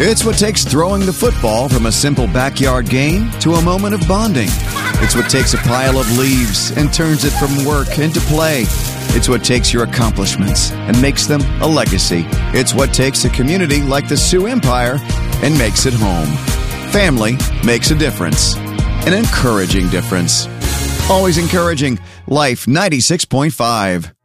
It's what takes throwing the football from a simple backyard game to a moment of bonding. It's what takes a pile of leaves and turns it from work into play. It's what takes your accomplishments and makes them a legacy. It's what takes a community like the Sioux Empire and makes it home. Family makes a difference. An encouraging difference. Always encouraging. Life 96.5.